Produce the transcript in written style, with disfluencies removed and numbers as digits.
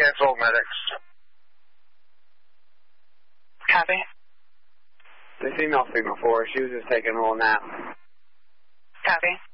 cancel medics. Copy. The female Sigma 4, she was just taking a little nap. Copy.